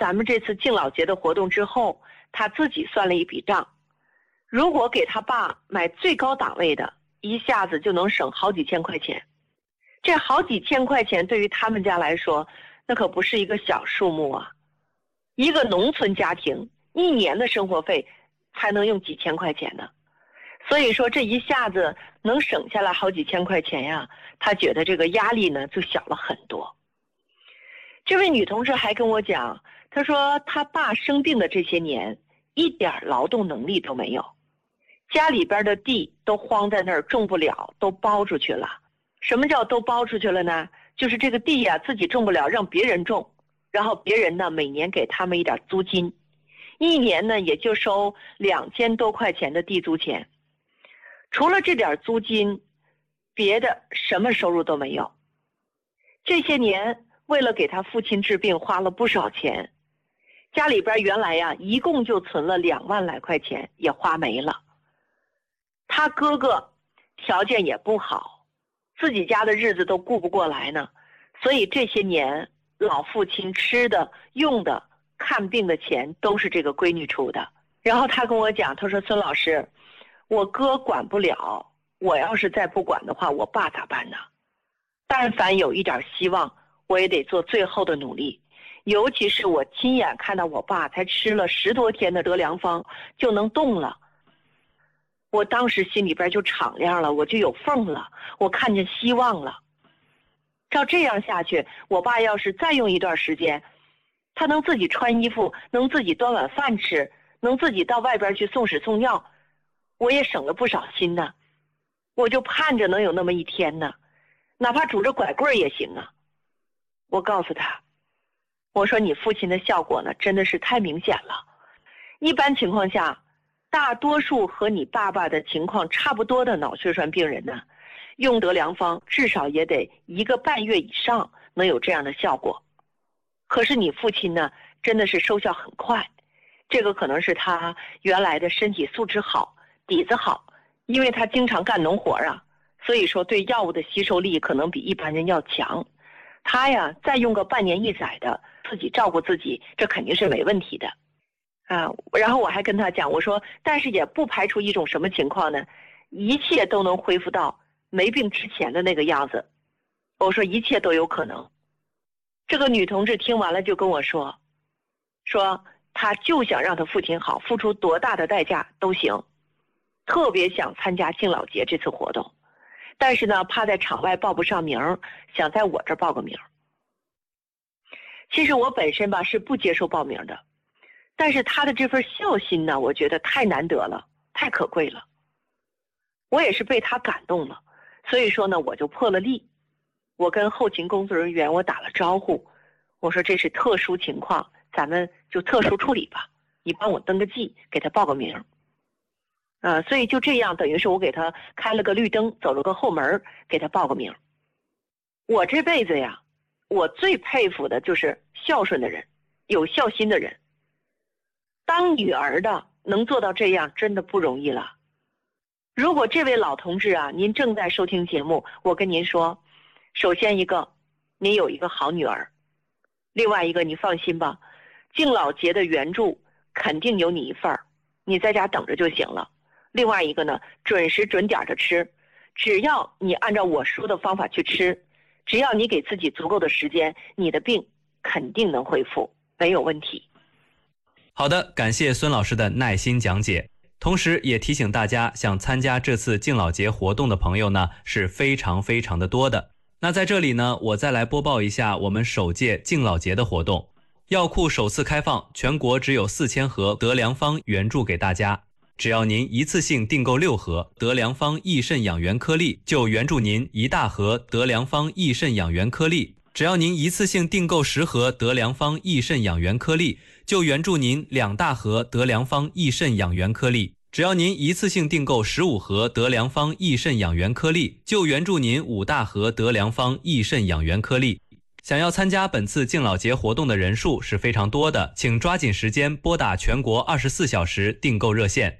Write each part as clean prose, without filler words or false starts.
咱们这次敬老节的活动之后，他自己算了一笔账，如果给他爸买最高档位的，一下子就能省好几千块钱。这好几千块钱对于他们家来说，那可不是一个小数目啊。一个农村家庭一年的生活费才能用几千块钱呢，所以说这一下子能省下来好几千块钱呀，他觉得这个压力呢就小了很多。这位女同志还跟我讲，她说她爸生病的这些年一点劳动能力都没有，家里边的地都荒在那儿种不了，都包出去了。什么叫都包出去了呢？就是这个地呀，自己种不了，让别人种，然后别人呢每年给他们一点租金，一年呢也就收2000多块钱的地租钱，除了这点租金，别的什么收入都没有。这些年为了给他父亲治病花了不少钱，家里边原来呀一共就存了2万来块钱，也花没了。他哥哥条件也不好，自己家的日子都顾不过来呢，所以这些年老父亲吃的用的看病的钱都是这个闺女出的。然后他跟我讲，他说孙老师，我哥管不了，我要是再不管的话，我爸咋办呢？但凡有一点希望，我也得做最后的努力，尤其是我亲眼看到我爸才吃了10多天的德良方就能动了，我当时心里边就敞亮了，我就有缝了，我看见希望了。照这样下去，我爸要是再用一段时间，他能自己穿衣服，能自己端碗饭吃，能自己到外边去送屎送尿，我也省了不少心呢。我就盼着能有那么一天呢，哪怕拄着拐棍也行啊。我告诉他，我说你父亲的效果呢真的是太明显了。一般情况下，大多数和你爸爸的情况差不多的脑血栓病人呢，用德良方至少也得1个半月以上能有这样的效果。可是你父亲呢，真的是收效很快，这个可能是他原来的身体素质好，底子好，因为他经常干农活啊，所以说对药物的吸收力可能比一般人要强。他呀，再用个半年1载的，自己照顾自己，这肯定是没问题的。然后我还跟他讲，我说但是也不排除一种什么情况呢，一切都能恢复到没病之前的那个样子。我说一切都有可能。这个女同志听完了就跟我说她就想让她父亲好，付出多大的代价都行，特别想参加敬老节这次活动，但是呢怕在场外报不上名，想在我这儿报个名。其实我本身吧是不接受报名的，但是他的这份孝心呢，我觉得太难得了，太可贵了。我也是被他感动了，所以说呢，我就破了例。我跟后勤工作人员我打了招呼，我说这是特殊情况，咱们就特殊处理吧，你帮我登个记，给他报个名。所以就这样，等于是我给他开了个绿灯，走了个后门，给他报个名。我这辈子呀，我最佩服的就是孝顺的人，有孝心的人。当女儿的能做到这样，真的不容易了。如果这位老同志啊，您正在收听节目，我跟您说，首先一个，您有一个好女儿；另外一个，你放心吧，敬老节的援助肯定有你一份儿，你在家等着就行了。另外一个呢，准时准点的吃，只要你按照我说的方法去吃，只要你给自己足够的时间，你的病肯定能恢复，没有问题。 好的，感谢孙老师的耐心讲解。同时也提醒大家，想参加这次敬老节活动的朋友呢，是非常非常的多的。那在这里呢，我再来播报一下我们首届敬老节的活动。药库首次开放，全国只有4000盒德良方援助给大家。只要您一次性订购6盒德良方益肾养元颗粒，就援助您1大盒德良方益肾养元颗粒；只要您一次性订购10盒德良方益肾养元颗粒，就援助您2大盒德良方益肾养元颗粒；只要您一次性订购15盒德良方益肾养元颗粒，就援助您5大盒德良方益肾养元颗粒。想要参加本次敬老节活动的人数是非常多的，请抓紧时间拨打全国24小时订购热线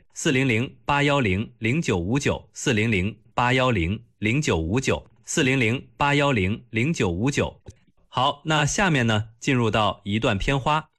400-810-0959，400-810-0959，400-810-0959。好，那下面呢，进入到一段片花。